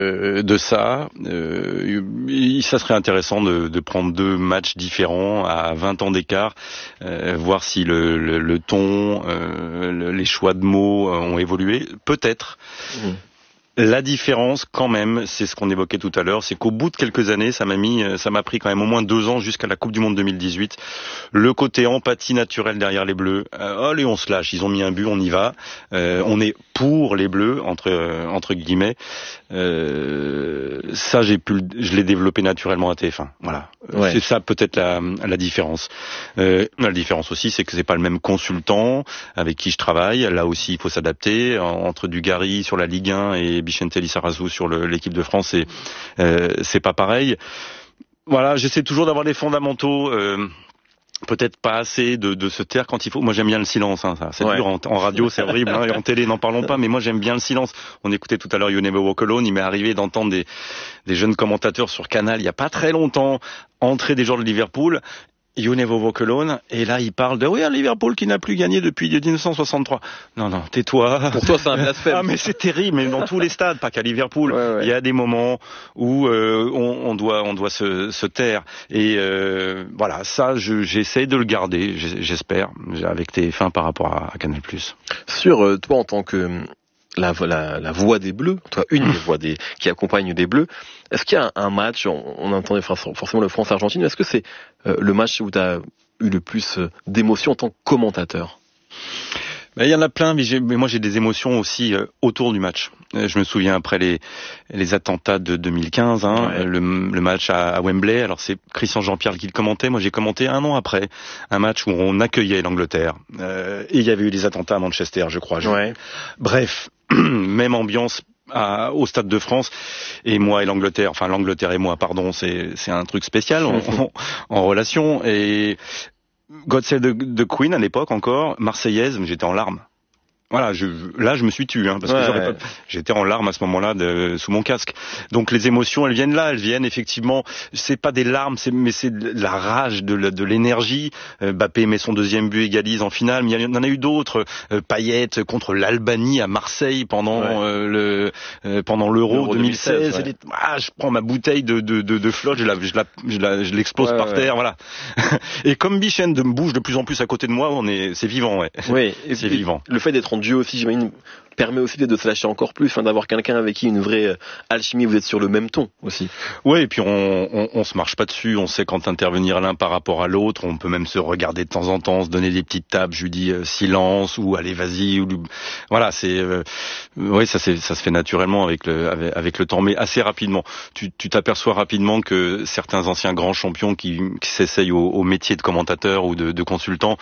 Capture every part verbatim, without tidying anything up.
euh, de ça, euh, ça serait intéressant de, de prendre deux matchs différents à vingt ans d'écart, euh, voir si le, le, le ton, euh, le, les choix de mots ont évolué. Peut-être. Mmh. La différence, quand même, c'est ce qu'on évoquait tout à l'heure, c'est qu'au bout de quelques années, ça m'a mis, ça m'a pris quand même au moins deux ans jusqu'à la Coupe du Monde deux mille dix-huit. Le côté empathie naturelle derrière les Bleus. Euh, allez, on se lâche. Ils ont mis un but, on y va. Euh, on est pour les Bleus entre euh, entre guillemets. Euh, ça, j'ai pu, je l'ai développé naturellement à T F un. Voilà. Ouais. C'est ça peut-être la la différence. Euh, la différence aussi, c'est que c'est pas le même consultant avec qui je travaille. Là aussi, il faut s'adapter. Entre Dugarry sur la Ligue un et Vicente Lizarazu sur le, l'équipe de France, c'est euh, c'est pas pareil. Voilà, j'essaie toujours d'avoir les fondamentaux. Euh, Peut-être pas assez de, de se taire quand il faut. Moi, j'aime bien le silence. Hein, ça, c'est ouais. dur en, en radio, c'est horrible. Hein, et en télé, n'en parlons pas. Mais moi, j'aime bien le silence. On écoutait tout à l'heure You Never Walk Alone. Il m'est arrivé d'entendre des, des jeunes commentateurs sur Canal il y a pas très longtemps entrer des joueurs de Liverpool. You Never Walk Alone, et là il parle de oui, un Liverpool qui n'a plus gagné depuis dix-neuf cent soixante-trois. Non, non, tais-toi. Pour toi, c'est un blasphème. Ah, mais c'est terrible, mais dans tous les stades, pas qu'à Liverpool. Ouais, ouais. Il y a des moments où euh, on, on doit, on doit se, se taire. Et euh, voilà, ça, je, j'essaie de le garder, j'espère, avec T F un par rapport à, à Canal+. Sur euh, toi, en tant que La, la, la voix des Bleus, toi une des voix des qui accompagne des Bleus. Est-ce qu'il y a un, un match, on, on entendait forcément le France-Argentine, est-ce que c'est euh, le match où tu as eu le plus d'émotions en tant que commentateur? Ben, il y en a plein, mais, j'ai, mais moi j'ai des émotions aussi euh, autour du match. Je me souviens après les, les attentats de deux mille quinze, hein, ouais. le, le match à, à Wembley. Alors c'est Christian Jean-Pierre qui le commentait. Moi j'ai commenté un an après un match où on accueillait l'Angleterre. Euh, et il y avait eu les attentats à Manchester, je crois. Je... Ouais. Bref, même ambiance à, au Stade de France. Et moi et l'Angleterre, enfin l'Angleterre et moi, pardon, c'est, c'est un truc spécial en, en, en relation. Et God Save the, the Queen à l'époque encore, Marseillaise, j'étais en larmes. Voilà, je, là je me suis tué, hein, parce ouais, que j'aurais ouais. pas, j'étais en larmes à ce moment-là de, sous mon casque. Donc les émotions, elles viennent là, elles viennent effectivement. C'est pas des larmes, c'est, mais c'est de la rage, de, de l'énergie. Euh, Mbappé met son deuxième but, égalise en finale. Mais il y en a eu d'autres. Euh, Payet contre l'Albanie à Marseille pendant ouais. euh, le euh, pendant l'Euro, l'Euro deux mille seize. deux mille seize ouais. des, ah, je prends ma bouteille de de de, de flotte, je la je la je, la, je l'explose ouais, par ouais. terre, voilà. Et comme Bichette me bouge de plus en plus à côté de moi, on est, c'est vivant, ouais. Oui, c'est vivant. Le fait d'être Dieu aussi, j'imagine, permet aussi de se lâcher encore plus, hein, d'avoir quelqu'un avec qui une vraie alchimie, vous êtes sur le même ton aussi. Oui, et puis on, on, on se marche pas dessus, on sait quand intervenir l'un par rapport à l'autre, on peut même se regarder de temps en temps, se donner des petites tapes, je lui dis euh, silence ou allez vas-y, ou voilà, c'est, euh, oui, ça, c'est, ça se fait naturellement avec le, avec, avec le temps, mais assez rapidement. Tu, tu t'aperçois rapidement que certains anciens grands champions qui, qui s'essayent au, au métier de commentateur ou de, de consultant,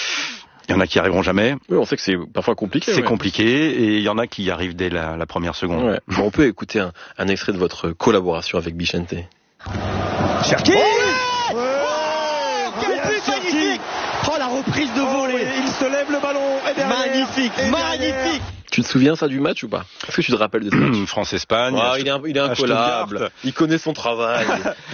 il y en a qui y arriveront jamais. Oui, on sait que c'est parfois compliqué. C'est ouais. compliqué, et il y en a qui y arrivent dès la, la première seconde. Ouais. Bon, on peut écouter un, un extrait de votre collaboration avec Bichente. Cherki oh ouais ouais oh, quel but magnifique. Oh, la reprise de volée. Oh, il se lève le ballon. Et derrière, magnifique, et magnifique. Derrière. Tu te souviens ça du match ou pas? Est-ce que tu te rappelles de ce match? France-Espagne. Oh, il est, un, il est incollable. Il connaît son travail.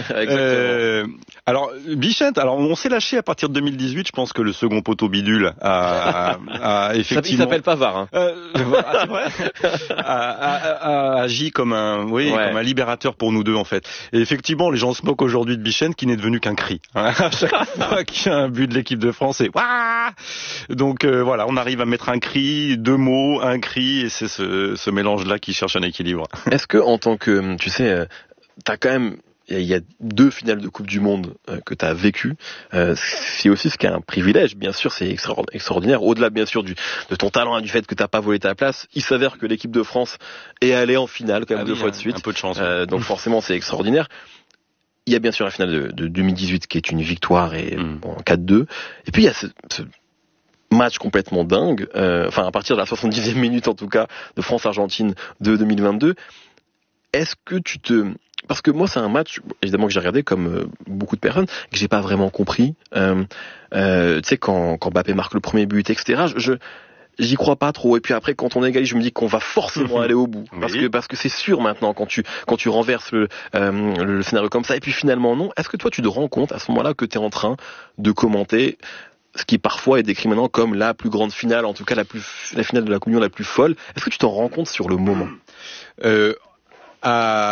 euh, alors, Bichette, alors on s'est lâché à partir de deux mille dix-huit. Je pense que le second poteau bidule a, a, a effectivement. Il s'appelle Pavard. Hein. Euh, c'est vrai. a, a, a, a agi comme un, oui, ouais. comme un libérateur pour nous deux en fait. Et effectivement, les gens se moquent aujourd'hui de Bichette, qui n'est devenu qu'un cri. Hein, à chaque fois qu'il y a un but de l'équipe de France, c'est Wouah. Donc euh, voilà, on arrive à mettre un cri, deux mots, un cri. Et c'est ce, ce mélange-là qui cherche un équilibre. Est-ce que, en tant que, tu sais, t'as quand même, il y a deux finales de Coupe du Monde euh, que t'as vécues. Euh, c'est aussi ce qui est un privilège, bien sûr, c'est extraordinaire. Au-delà, bien sûr, du, de ton talent et du fait que t'as pas volé ta place, il s'avère que l'équipe de France est allée en finale quand même ah deux oui, fois de suite. Un peu de chance. Euh, donc forcément, c'est extraordinaire. Il y a bien sûr la finale de, de deux mille dix-huit qui est une victoire et mm. bon, quatre deux. Et puis il y a ce, ce match complètement dingue, euh, enfin à partir de la soixante-dixième minute en tout cas, de France-Argentine de deux mille vingt-deux. Est-ce que tu te... Parce que moi c'est un match, évidemment que j'ai regardé comme euh, beaucoup de personnes, que j'ai pas vraiment compris. Euh, euh, tu sais, quand, quand Mbappé marque le premier but, et cetera, je... je J'y crois pas trop. Et puis après, quand on égalise, je me dis qu'on va forcément aller au bout, parce oui. que parce que c'est sûr maintenant quand tu quand tu renverses le, euh, le scénario comme ça. Et puis finalement non. Est-ce que toi tu te rends compte à ce moment-là que tu es en train de commenter ce qui parfois est décrit maintenant comme la plus grande finale, en tout cas la plus la finale de la Coupe du Monde la plus folle? Est-ce que tu t'en rends compte sur le moment? euh... à